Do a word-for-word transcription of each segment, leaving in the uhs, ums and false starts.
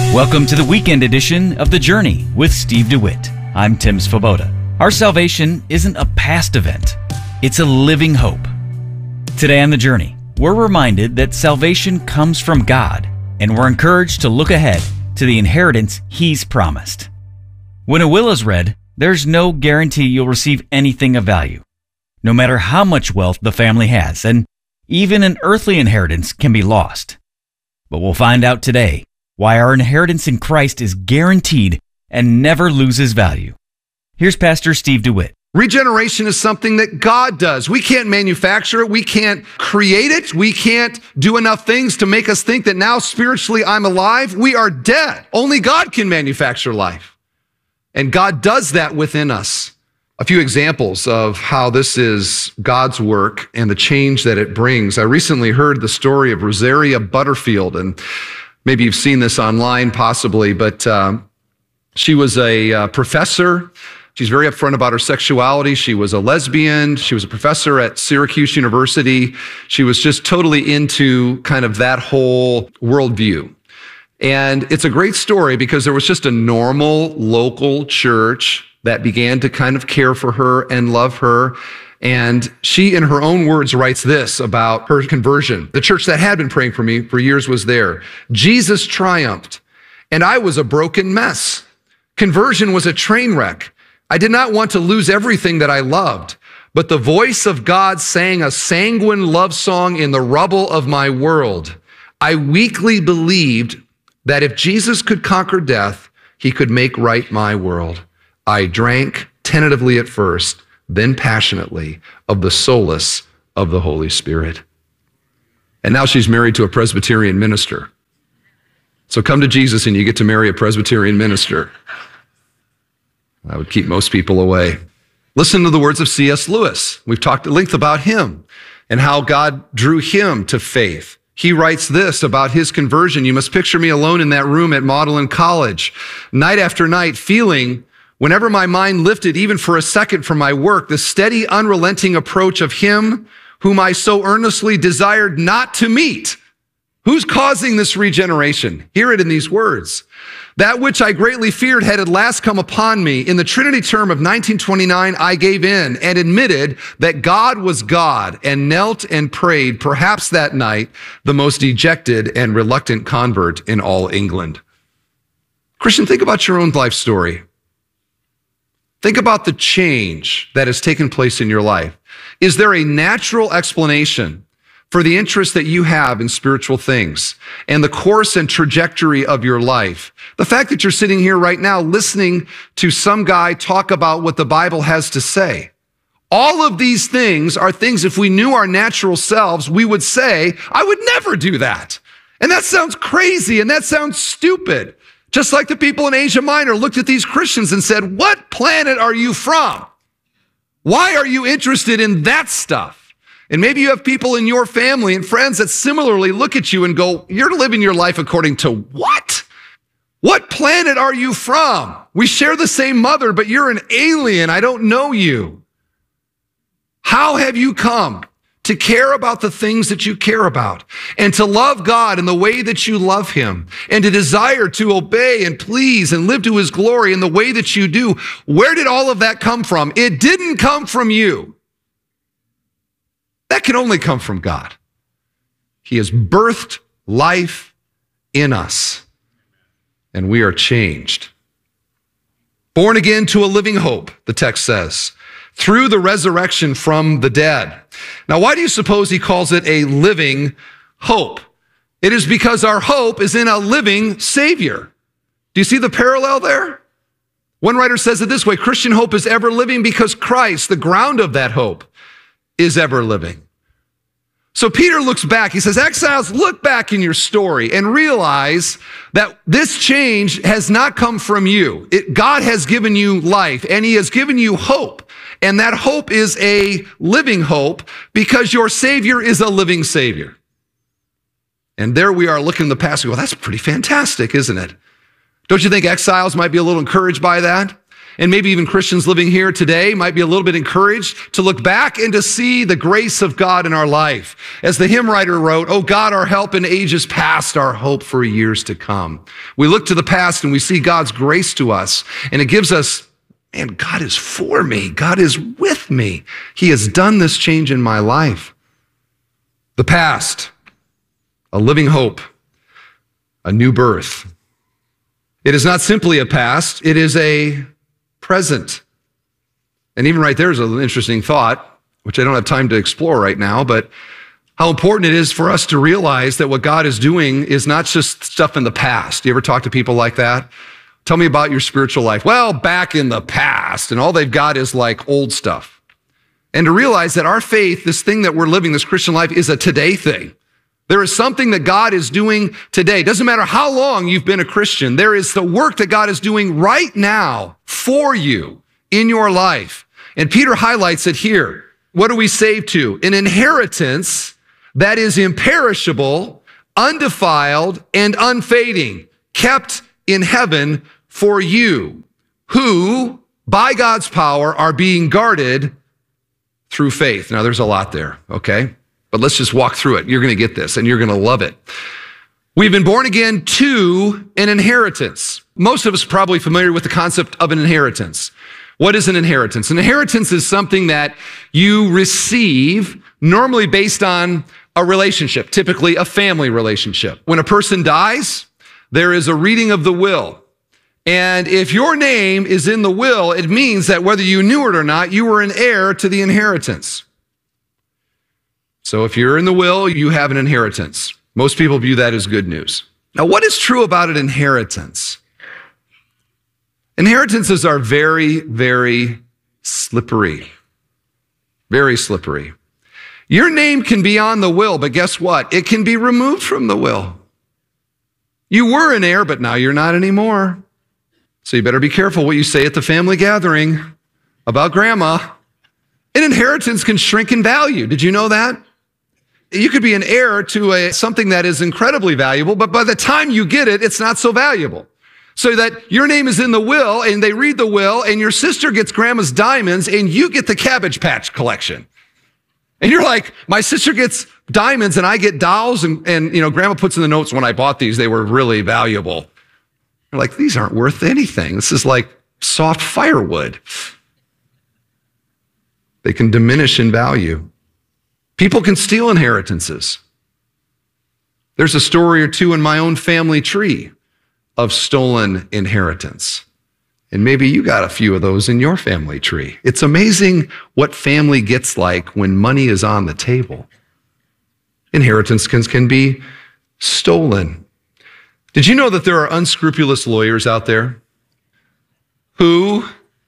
Welcome to the weekend edition of The Journey with Steve DeWitt. I'm Tim Svoboda. Our salvation isn't a past event, it's a living hope. Today on The Journey, we're reminded that salvation comes from God, and we're encouraged to look ahead to the inheritance He's promised. When a will is read, there's no guarantee you'll receive anything of value, no matter how much wealth the family has, and even an earthly inheritance can be lost. But we'll find out today why our inheritance in Christ is guaranteed and never loses value. Here's Pastor Steve DeWitt. Regeneration is something that God does. We can't manufacture it. We can't create it. We can't do enough things to make us think that now spiritually I'm alive. We are dead. Only God can manufacture life. And God does that within us. A few examples of how this is God's work and the change that it brings. I recently heard the story of Rosaria Butterfield, and maybe you've seen this online possibly, but um, she was a uh, professor. She's very upfront about her sexuality. She was a lesbian. She was a professor at Syracuse University. She was just totally into kind of that whole worldview. And it's a great story because there was just a normal local church that began to kind of care for her and love her. And she, in her own words, writes this about her conversion. The church that had been praying for me for years was there. Jesus triumphed, and I was a broken mess. Conversion was a train wreck. I did not want to lose everything that I loved, but the voice of God sang a sanguine love song in the rubble of my world. I weakly believed that if Jesus could conquer death, he could make right my world. I drank tentatively at first, then passionately, of the solace of the Holy Spirit. And now she's married to a Presbyterian minister. So come to Jesus and you get to marry a Presbyterian minister. I would keep most people away. Listen to the words of C S Lewis. We've talked at length about him and how God drew him to faith. He writes this about his conversion. You must picture me alone in that room at Magdalen College, night after night, feeling, whenever my mind lifted even for a second from my work, the steady, unrelenting approach of him whom I so earnestly desired not to meet. Who's causing this regeneration? Hear it in these words. That which I greatly feared had at last come upon me. In the Trinity term of nineteen twenty-nine, I gave in and admitted that God was God and knelt and prayed, perhaps that night, the most dejected and reluctant convert in all England. Christian, think about your own life story. Think about the change that has taken place in your life. Is there a natural explanation for the interest that you have in spiritual things and the course and trajectory of your life? The fact that you're sitting here right now listening to some guy talk about what the Bible has to say. All of these things are things, if we knew our natural selves, we would say, I would never do that. And that sounds crazy and that sounds stupid. Just like the people in Asia Minor looked at these Christians and said, what planet are you from? Why are you interested in that stuff? And maybe you have people in your family and friends that similarly look at you and go, you're living your life according to what? What planet are you from? We share the same mother, but you're an alien. I don't know you. How have you come to care about the things that you care about and to love God in the way that you love him and to desire to obey and please and live to his glory in the way that you do? Where did all of that come from? It didn't come from you. That can only come from God. He has birthed life in us, and we are changed. Born again to a living hope, the text says, through the resurrection from the dead. Now, why do you suppose he calls it a living hope? It is because our hope is in a living Savior. Do you see the parallel there? One writer says it this way: Christian hope is ever living because Christ, the ground of that hope, is ever living. So Peter looks back. He says, exiles, look back in your story and realize that this change has not come from you. It, God has given you life and he has given you hope. And that hope is a living hope because your Savior is a living Savior. And there we are looking in the past and go, well, that's pretty fantastic, isn't it? Don't you think exiles might be a little encouraged by that? and maybe even Christians living here today might be a little bit encouraged to look back and to see the grace of God in our life. As the hymn writer wrote, "Oh God, our help in ages past, our hope for years to come." We look to the past and we see God's grace to us, and it gives us, man, God is for me. God is with me. He has done this change in my life. The past, a living hope, a new birth. It is not simply a past, it is a present. And even right there is an interesting thought, which I don't have time to explore right now, but how important it is for us to realize that what God is doing is not just stuff in the past. Do you ever talk to people like that? Tell me about your spiritual life. Well, back in the past, and all they've got is like old stuff. And to realize that our faith, this thing that we're living, this Christian life, is a today thing. There is something that God is doing today. Doesn't matter how long you've been a Christian. There is the work that God is doing right now for you in your life. And Peter highlights it here. What are we saved to? An inheritance that is imperishable, undefiled, and unfading, kept in heaven for you, who by God's power are being guarded through faith. Now there's a lot there, okay? But let's just walk through it. You're going to get this and you're going to love it. We've been born again to an inheritance. Most of us are probably familiar with the concept of an inheritance. What is an inheritance? An inheritance is something that you receive normally based on a relationship, typically a family relationship. When a person dies, there is a reading of the will. And if your name is in the will, it means that whether you knew it or not, you were an heir to the inheritance. So if you're in the will, you have an inheritance. Most people view that as good news. Now, what is true about an inheritance? Inheritances are very, very slippery. Very slippery. Your name can be on the will, but guess what? It can be removed from the will. You were an heir, but now you're not anymore. So you better be careful what you say at the family gathering about grandma. An inheritance can shrink in value. Did you know that? You could be an heir to a, something that is incredibly valuable, but by the time you get it, it's not so valuable. So that your name is in the will, and they read the will, and your sister gets grandma's diamonds, and you get the Cabbage Patch collection. And you're like, my sister gets diamonds, and I get dolls, and, and you know, grandma puts in the notes, when I bought these, they were really valuable. You're like, these aren't worth anything. This is like soft firewood. They can diminish in value. People can steal inheritances. There's a story or two in my own family tree of stolen inheritance. And maybe you got a few of those in your family tree. It's amazing what family gets like when money is on the table. Inheritance can, can be stolen. Did you know that there are unscrupulous lawyers out there who,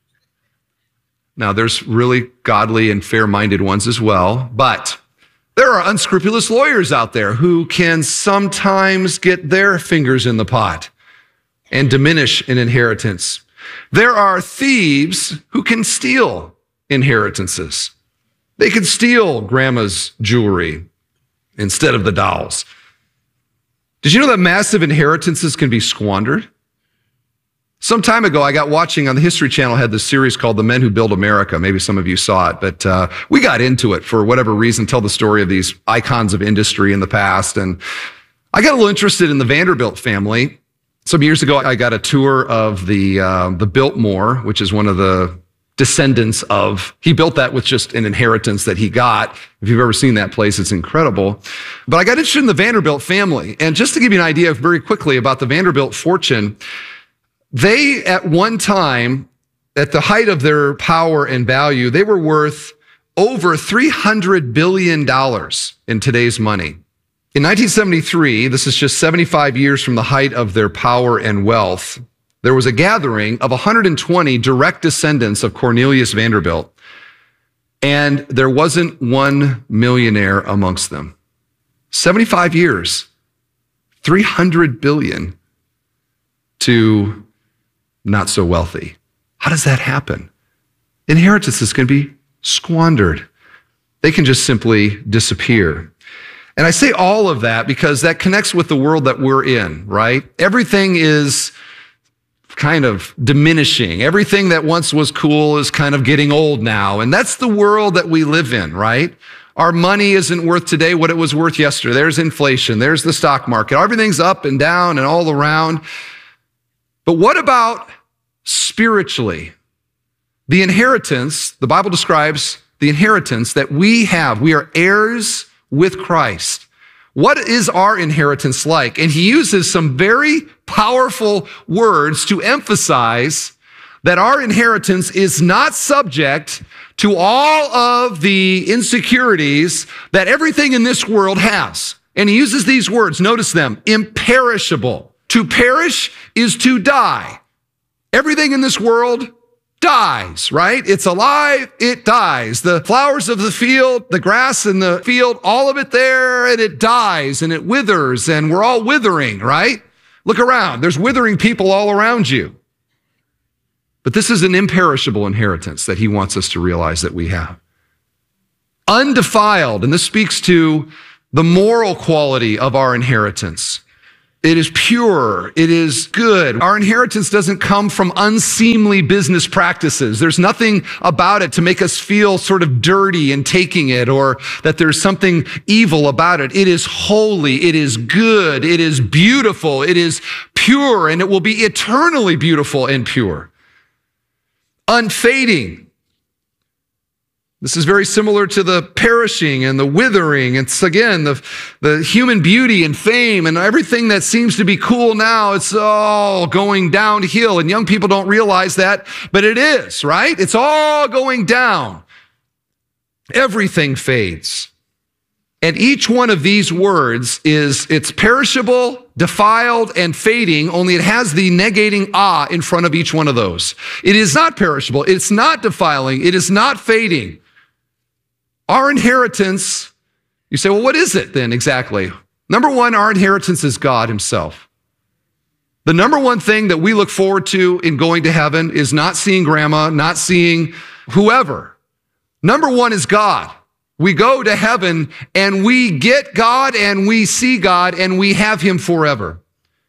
now there's really godly and fair-minded ones as well, but there are unscrupulous lawyers out there who can sometimes get their fingers in the pot and diminish an inheritance. There are thieves who can steal inheritances. They can steal grandma's jewelry instead of the dolls. Did you know that massive inheritances can be squandered? Some time ago, I got watching on the History Channel, had this series called The Men Who Built America. Maybe some of you saw it, but uh, we got into it for whatever reason, tell the story of these icons of industry in the past. And I got a little interested in the Vanderbilt family. Some years ago, I got a tour of the uh, the Biltmore, which is one of the descendants of, he built that with just an inheritance that he got. If you've ever seen that place, it's incredible. But I got interested in the Vanderbilt family. And just to give you an idea very quickly about the Vanderbilt fortune, they, at one time, at the height of their power and value, they were worth over three hundred billion dollars in today's money. In nineteen seventy-three, this is just seventy-five years from the height of their power and wealth, there was a gathering of one hundred twenty direct descendants of Cornelius Vanderbilt, and there wasn't one millionaire amongst them. seventy-five years, three hundred billion to not so wealthy. How does that happen? Inheritances can be squandered. They can just simply disappear. And I say all of that because that connects with the world that we're in, right? Everything is kind of diminishing. Everything that once was cool is kind of getting old now. And that's the world that we live in, right? Our money isn't worth today what it was worth yesterday. There's inflation. There's the stock market. Everything's up and down and all around. But what about spiritually? The inheritance, the Bible describes the inheritance that we have. We are heirs with Christ. What is our inheritance like? And he uses some very powerful words to emphasize that our inheritance is not subject to all of the insecurities that everything in this world has. And he uses these words, notice them, imperishable. To perish is to die. Everything in this world dies, right? It's alive, it dies. The flowers of the field, the grass in the field, all of it there, and it dies and it withers, and we're all withering, right? Look around. There's withering people all around you. But this is an imperishable inheritance that he wants us to realize that we have. Undefiled, and this speaks to the moral quality of our inheritance. It is pure. It is good. Our inheritance doesn't come from unseemly business practices. There's nothing about it to make us feel sort of dirty in taking it, or that there's something evil about it. It is holy. It is good. It is beautiful. It is pure, and it will be eternally beautiful and pure. Unfading. This is very similar to the perishing and the withering. It's, again, the, the human beauty and fame and everything that seems to be cool now. It's all going downhill, and young people don't realize that, but it is, right? It's all going down. Everything fades. And each one of these words is, it's perishable, defiled, and fading, only it has the negating ah in front of each one of those. It is not perishable. It's not defiling. It is not fading. Our inheritance, you say, well, what is it then exactly? Number one, our inheritance is God himself. The number one thing that we look forward to in going to heaven is not seeing grandma, not seeing whoever. Number one is God. We go to heaven and we get God and we see God and we have him forever.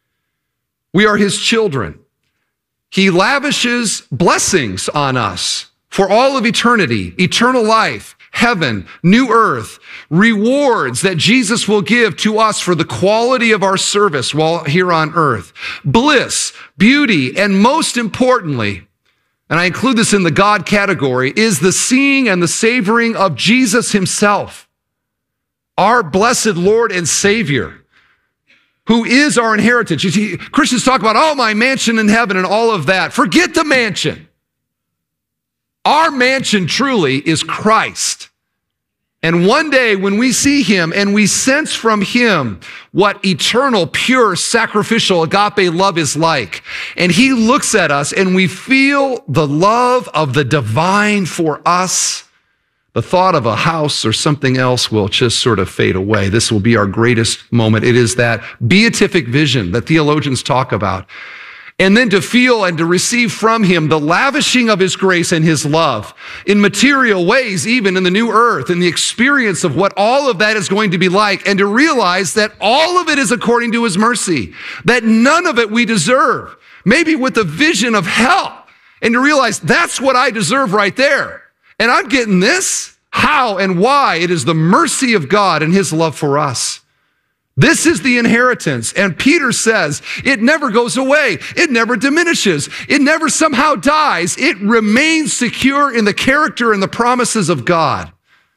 We are his children. He lavishes blessings on us for all of eternity, eternal life, heaven, new earth, rewards that Jesus will give to us for the quality of our service while here on earth, bliss, beauty, and most importantly, and I include this in the God category, is the seeing and the savoring of Jesus himself, our blessed Lord and Savior, who is our inheritance. You see, Christians talk about, oh, my mansion in heaven and all of that. Forget the mansion. Our mansion truly is Christ. And one day when we see him and we sense from him what eternal, pure, sacrificial agape love is like, and he looks at us and we feel the love of the divine for us, the thought of a house or something else will just sort of fade away. This will be our greatest moment. It is that beatific vision that theologians talk about. And then to feel and to receive from him the lavishing of his grace and his love in material ways, even in the new earth, and the experience of what all of that is going to be like, and to realize that all of it is according to his mercy, that none of it we deserve, maybe with the vision of hell, and to realize that's what I deserve right there. And I'm getting this. How and why? It is the mercy of God and his love for us. This is the inheritance. And Peter says it never goes away. It never diminishes. It never somehow dies. It remains secure in the character and the promises of God.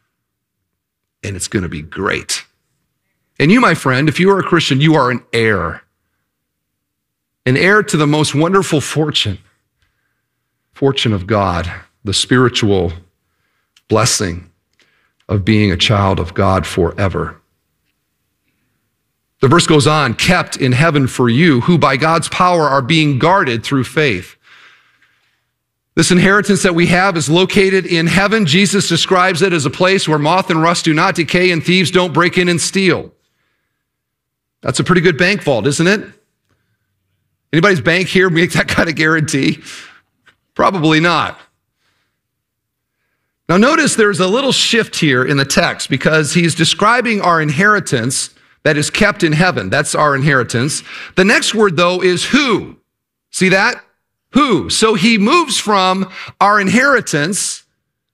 And it's going to be great. And you, my friend, if you are a Christian, you are an heir. An heir to the most wonderful fortune. Fortune of God, the spiritual blessing of being a child of God forever. The verse goes on, kept in heaven for you, who by God's power are being guarded through faith. This inheritance that we have is located in heaven. Jesus describes it as a place where moth and rust do not decay and thieves don't break in and steal. That's a pretty good bank vault, isn't it? Anybody's bank here make that kind of guarantee? Probably not. Now notice there's a little shift here in the text because he's describing our inheritance that is kept in heaven. That's our inheritance. The next word, though, is who. See that? Who? So he moves from our inheritance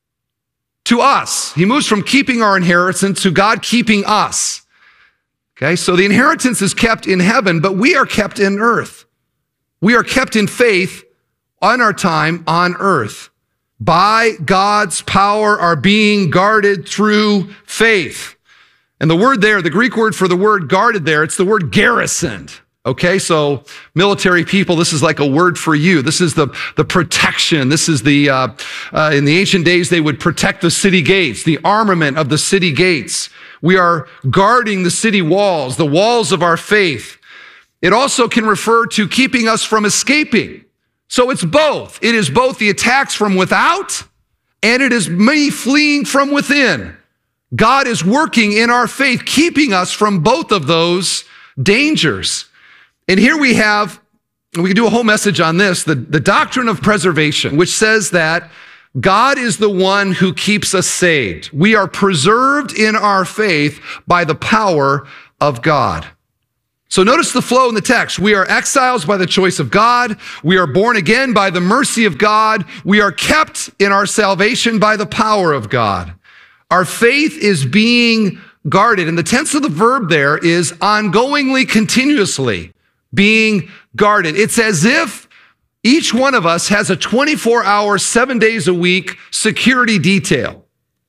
to us. He moves from keeping our inheritance to God keeping us. Okay, so the inheritance is kept in heaven, but we are kept in earth. We are kept in faith on our time on earth. By God's power are being guarded through faith. And the word there, the Greek word for the word guarded there, it's the word garrisoned. Okay, so military people, this is like a word for you. This is the, the protection. This is the, uh, uh, in the ancient days, they would protect the city gates, the armament of the city gates. We are guarding the city walls, the walls of our faith. It also can refer to keeping us from escaping. So it's both. It is both the attacks from without, and it is me fleeing from within. God is working in our faith, keeping us from both of those dangers. And here we have, we can do a whole message on this, the, the doctrine of preservation, which says that God is the one who keeps us saved. We are preserved in our faith by the power of God. So notice the flow in the text. We are exiles by the choice of God. We are born again by the mercy of God. We are kept in our salvation by the power of God. Our faith is being guarded. And the tense of the verb there is ongoingly, continuously being guarded. It's as if each one of us has a twenty-four hour, seven days a week security detail.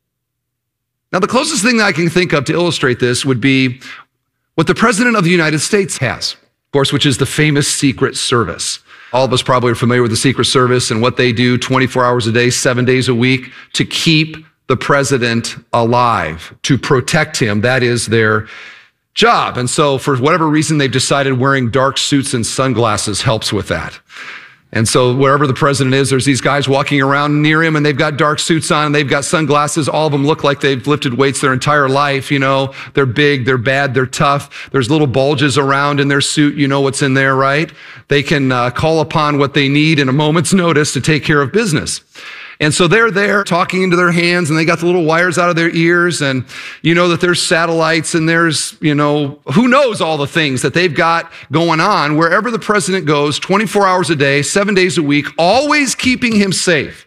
Now, the closest thing that I can think of to illustrate this would be what the President of the United States has, of course, which is the famous Secret Service. All of us probably are familiar with the Secret Service and what they do twenty-four hours a day, seven days a week to keep the president alive, to protect him. That is their job. And so for whatever reason, they've decided wearing dark suits and sunglasses helps with that. And so wherever the president is, there's these guys walking around near him and they've got dark suits on and they've got sunglasses. All of them look like they've lifted weights their entire life. You know, they're big, they're bad, they're tough. There's little bulges around in their suit. You know what's in there, right? They can uh, call upon what they need in a moment's notice to take care of business. And so they're there talking into their hands and they got the little wires out of their ears and you know that there's satellites and there's, you know, who knows all the things that they've got going on wherever the president goes, twenty-four hours a day, seven days a week, always keeping him safe.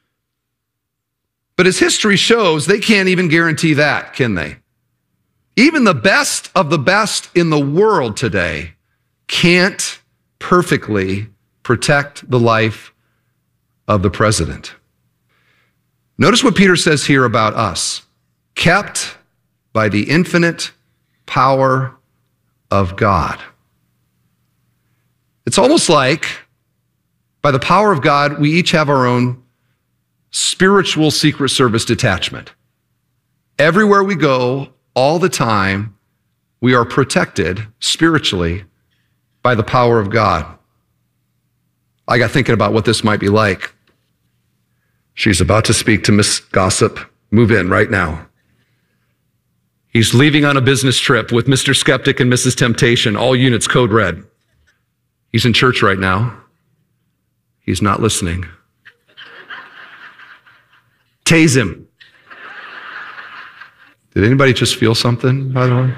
But as history shows, they can't even guarantee that, can they? Even the best of the best in the world today can't perfectly protect the life of the president. Notice what Peter says here about us. Kept by the infinite power of God. It's almost like by the power of God, we each have our own spiritual Secret Service detachment. Everywhere we go, all the time, we are protected spiritually by the power of God. I got thinking about what this might be like. She's about to speak to Miss Gossip. Move in right now. He's leaving on a business trip with Mister Skeptic and Missus Temptation, all units code red. He's in church right now. He's not listening. Tase him. Did anybody just feel something, by the way?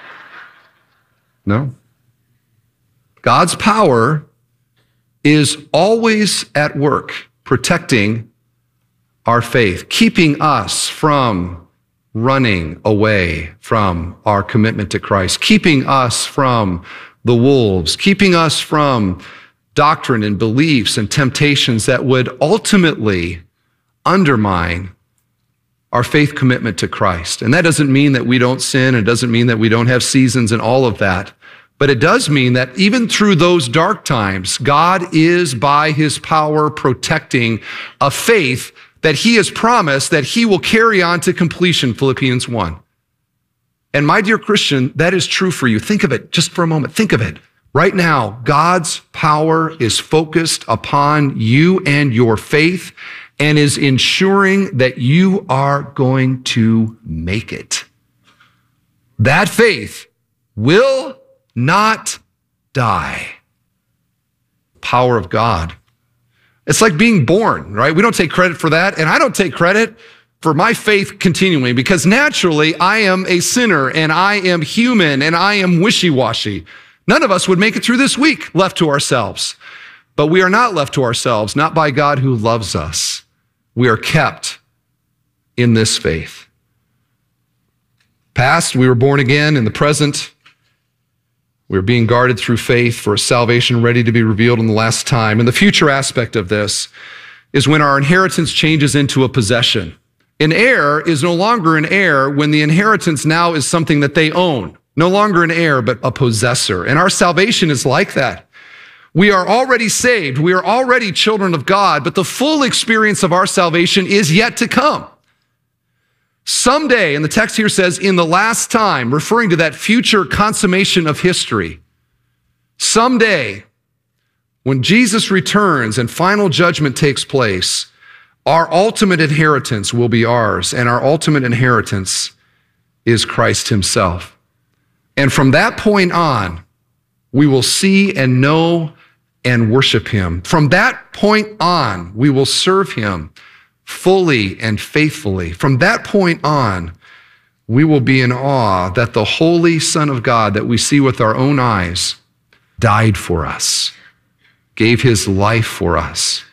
No? God's power is always at work, protecting our faith, keeping us from running away from our commitment to Christ, keeping us from the wolves, keeping us from doctrine and beliefs and temptations that would ultimately undermine our faith commitment to Christ. And that doesn't mean that we don't sin. It doesn't mean that we don't have seasons and all of that. But it does mean that even through those dark times, God is by his power protecting a faith that he has promised that he will carry on to completion, Philippians one. And my dear Christian, that is true for you. Think of it just for a moment. Think of it. Right now, God's power is focused upon you and your faith and is ensuring that you are going to make it. That faith will not die. Power of God. It's like being born, right? We don't take credit for that, and I don't take credit for my faith continuing because naturally I am a sinner and I am human and I am wishy-washy. None of us would make it through this week left to ourselves. But we are not left to ourselves, not by God who loves us. We are kept in this faith. Past, we were born again. In the present, we are being guarded through faith for a salvation ready to be revealed in the last time. And the future aspect of this is when our inheritance changes into a possession. An heir is no longer an heir when the inheritance now is something that they own. No longer an heir, but a possessor. And our salvation is like that. We are already saved. We are already children of God, but the full experience of our salvation is yet to come. Someday, and the text here says, in the last time, referring to that future consummation of history, someday, when Jesus returns and final judgment takes place, our ultimate inheritance will be ours, and our ultimate inheritance is Christ himself. And from that point on, we will see and know and worship him. From that point on, we will serve him fully and faithfully. From that point on, we will be in awe that the Holy Son of God that we see with our own eyes died for us, gave his life for us,